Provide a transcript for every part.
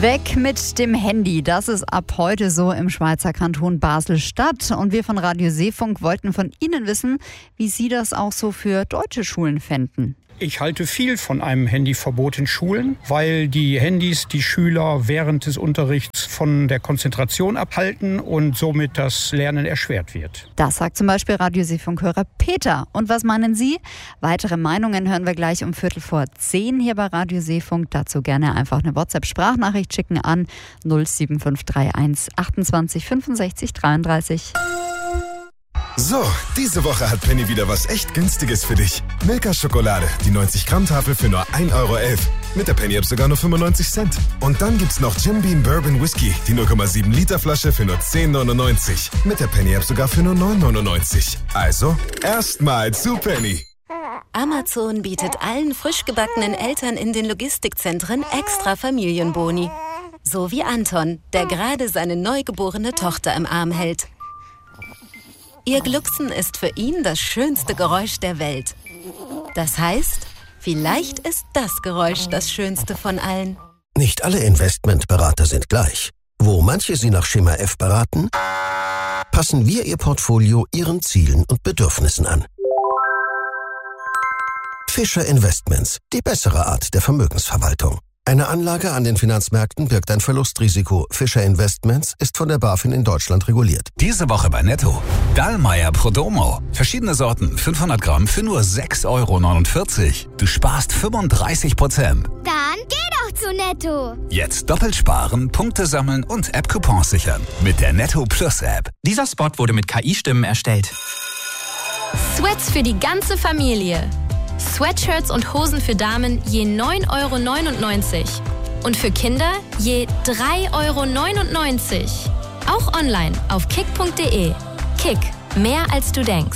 Weg mit dem Handy, das ist ab heute so im Schweizer Kanton Basel-Stadt. Und wir von Radio Seefunk wollten von Ihnen wissen, wie Sie das auch so für deutsche Schulen fänden. Ich halte viel von einem Handyverbot in Schulen, weil die Handys die Schüler während des Unterrichts von der Konzentration abhalten und somit das Lernen erschwert wird. Das sagt zum Beispiel Radio Seefunk-Hörer Peter. Und was meinen Sie? Weitere Meinungen hören wir gleich um 9:15 hier bei Radio Seefunk. Dazu gerne einfach eine WhatsApp-Sprachnachricht schicken an 07531 28 65 33. So, diese Woche hat Penny wieder was echt Günstiges für dich. Milka-Schokolade, die 90-Gramm-Tafel für nur 1,11 €. Mit der Penny-App sogar nur 95 Cent. Und dann gibt's noch Jim Beam Bourbon Whisky, die 0,7 Liter Flasche für nur 10,99. Mit der Penny-App sogar für nur 9,99. Also, erstmal zu Penny. Amazon bietet allen frisch gebackenen Eltern in den Logistikzentren extra Familienboni. So wie Anton, der gerade seine neugeborene Tochter im Arm hält. Ihr Glucksen ist für ihn das schönste Geräusch der Welt. Das heißt, vielleicht ist das Geräusch das schönste von allen. Nicht alle Investmentberater sind gleich. Wo manche Sie nach Schema F beraten, passen wir Ihr Portfolio Ihren Zielen und Bedürfnissen an. Fischer Investments, die bessere Art der Vermögensverwaltung. Eine Anlage an den Finanzmärkten birgt ein Verlustrisiko. Fischer Investments ist von der BaFin in Deutschland reguliert. Diese Woche bei Netto. Dallmayr Prodomo. Verschiedene Sorten, 500 Gramm für nur 6,49 €. Du sparst 35%. Dann geh doch zu Netto. Jetzt doppelt sparen, Punkte sammeln und App-Coupons sichern. Mit der Netto Plus App. Dieser Spot wurde mit KI-Stimmen erstellt. Sweats für die ganze Familie. Sweatshirts und Hosen für Damen je 9,99 € und für Kinder je 3,99 €. Auch online auf kick.de. Kick, mehr als du denkst.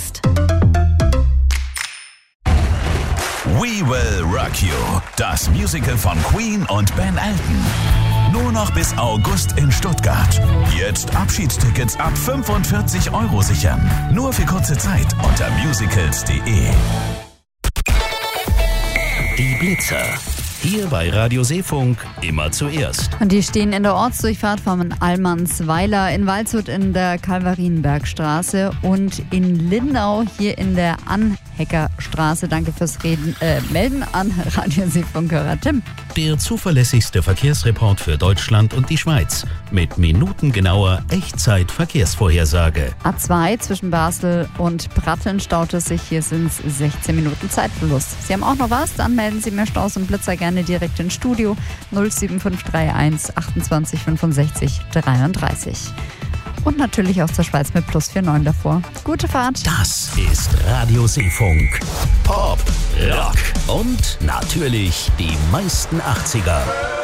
We Will Rock You, das Musical von Queen und Ben Elton. Nur noch bis August in Stuttgart. Jetzt Abschiedstickets ab 45 € sichern. Nur für kurze Zeit unter musicals.de. Die Blitzer. Hier bei Radio Seefunk immer zuerst. Und die stehen in der Ortsdurchfahrt von Allmannsweiler, in Waldshut in der Kalvarienbergstraße und in Lindau hier in der Anheckerstraße. Danke fürs Melden an Radio Seefunk-Hörer Tim. Der zuverlässigste Verkehrsreport für Deutschland und die Schweiz. Mit minutengenauer Echtzeit-Verkehrsvorhersage. A2 zwischen Basel und Pratteln staut es sich. Hier sind es 16 Minuten Zeitverlust. Sie haben auch noch was? Dann melden Sie mir Staus und Blitzer gerne direkt ins Studio 07531 28 65 33. Und natürlich auch zur Schweiz mit +49 davor. Gute Fahrt. Das ist Radio Seefunk. Pop, Rock und natürlich die meisten 80er.